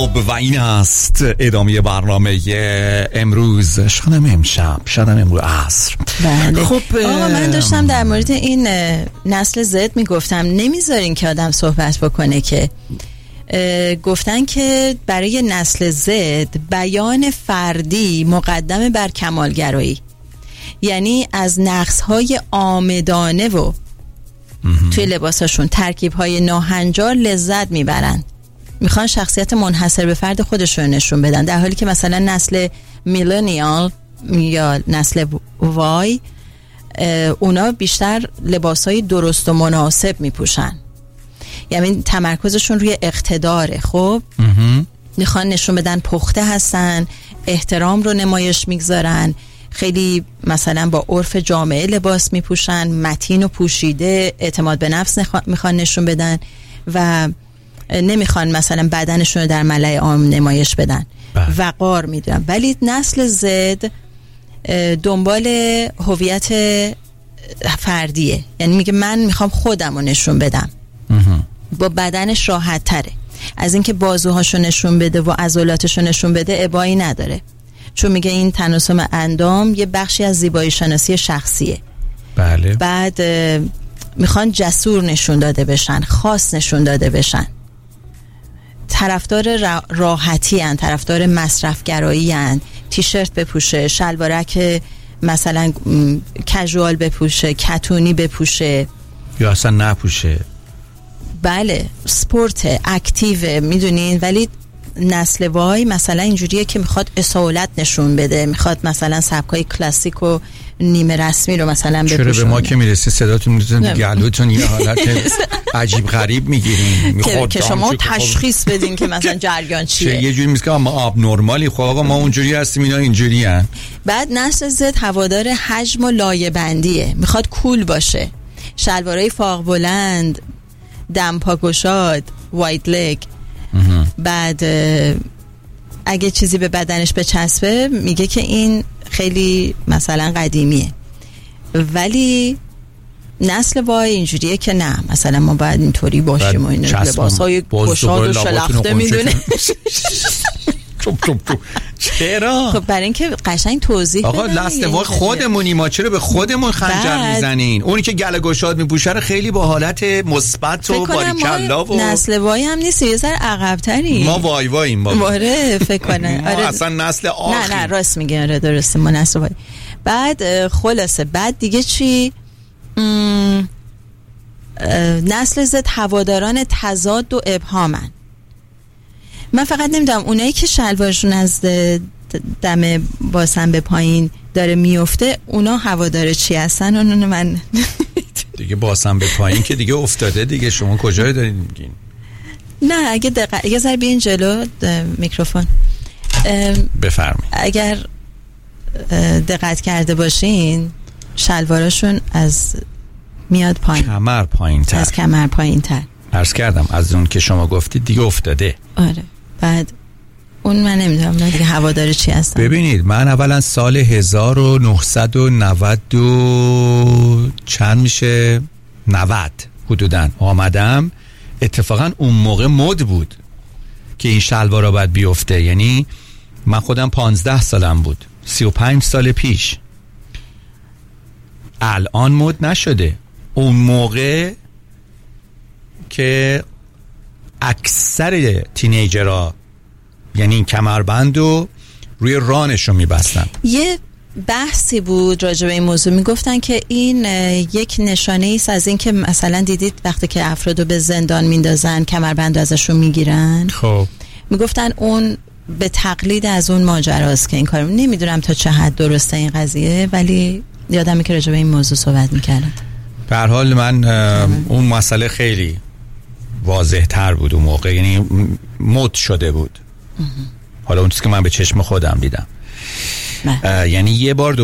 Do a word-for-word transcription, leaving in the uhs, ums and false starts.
خب و این است ادامه برنامه امروز، شاید امشب، شاید امروز عصر. بله. خب آقا من داشتم در مورد این نسل زد میگفتم نمیذارین که آدم صحبت بکنه، که گفتن که برای نسل زد بیان فردی مقدم بر کمالگرایی، یعنی از نقص‌های آمدانه و توی لباساشون ترکیب‌های ناهنجار لذت میبرن، میخوان شخصیت منحصر به فرد خودشون نشون بدن، در حالی که مثلا نسل میلنیال یا نسل وای اونا بیشتر لباسهای درست و مناسب میپوشن، یعنی تمرکزشون روی اقتداره. خب میخوان نشون بدن پخته هستن، احترام رو نمایش میگذارن، خیلی مثلا با عرف جامعه لباس میپوشن، متین و پوشیده، اعتماد به نفس میخوان نشون بدن و نمیخوان مثلا بدنشون رو در ملأ عام نمایش بدن، وقار میدونن. ولی نسل زد دنبال هویت فردیه، یعنی میگه من میخوام خودم رو نشون بدم، با بدنش راحت تره، از اینکه بازوهاشو نشون بده و عضلاتشو نشون بده ابایی نداره، چون میگه این تناسم اندام یه بخشی از زیبایی شناسی شخصیه. بله. بعد میخوان جسور نشون داده بشن، خاص نشون داده بشن، طرفدار راحتی هن، طرفدار مصرفگرایی هن، تیشرت بپوشه، شلوارک مثلا کژوال بپوشه، کتونی بپوشه یا اصلا نپوشه. بله، سپورت، اکتیو، میدونین. ولی نسل وای مثلا اینجوریه که میخواد اصالت نشون بده، میخواد مثلا سبکای کلاسیک و نیمه رسمی رو مثلا بپوشونه. چرا به ما که میرسی صداتون میتونید گلوتون یه حالت عجیب غریب میگیرین که شما تشخیص بدین که مثلا جریان چیه. یه جوری میگه که ما آب نرمالی، خب آقا ما اونجوری هستیم، اینا اینجوری هن. بعد نسل زد هوادار حجم و لایه بندیه، میخواد کول باشه، شلوارای فاق بلند، دمپا گشاد، وایت لگ. بعد اگه چیزی به بدنش بچسبه میگه که این خیلی مثلا قدیمیه. ولی نسل وای اینجوریه که نه، مثلا ما باید اینطوری باشیم و این لباسای گشاد و شلخته میدونه. چرا؟ خب برای اینکه قشنگ توضیح آقا لستوار خودمونی، ما چرا به خودمون خنجر میزنین؟ اونی که گله گشاد میپوشه رو خیلی با حالت مثبت و باریکلا و نسل وای هم نیست، یه ذره عقب‌تری. ما وای واییم بابا. آره فکر کنم. آره اصلا نسل آخر. نه نه راست میگه، آره درسته، ما نسل وای. بعد خلاصه بعد دیگه چی؟ نسل زد هواداران تضاد و ابهامن. من فقط نمیدونم اونایی که شلوارشون از دم باسن به پایین داره میفته اونا هوادار چی هستن؟ اونو من دیگه باسن به پایین که دیگه افتاده دیگه، شما کجای دارین میگین؟ نه اگه دقیق اگه ذره بیاین جلو میکروفون بفرمایید. اگر دقت کرده باشین شلوارشون از میاد پایین، کمر پایین تر، از کمر پایین تر. عرض کردم از اون که شما گفتید دیگه افتاده. آره. بعد اون من نمیدونم نه دیگه هوادار چی هستن. ببینید من اولا سال هزار و نهصد و نود و چند میشه نود حدوداً آمدم، اتفاقا اون موقع مد بود که این شلوارا باید بیفته، یعنی من خودم پانزده سالم بود، سی و پنج سال پیش. الان مد نشده، اون موقع که اکثر تینیجرها یعنی این کمربند رو روی رانشون میبستن. یه بحثی بود راجع به این موضوع، میگفتن که این یک نشانه ایست از این که مثلا دیدید وقتی که افرادو به زندان میندازن کمربند رو ازشون میگیرن، خب میگفتن اون به تقلید از اون ماجراست که این کارو. نمیدونم تا چه حد درسته این قضیه، ولی یادمه که راجع به این موضوع صحبت میکردن. به هر حال من اون مسئله خیلی واضح تر بود اون موقع، یعنی مد شده بود. حالا اون چیزی که من به چشم خودم دیدم، یعنی یه بار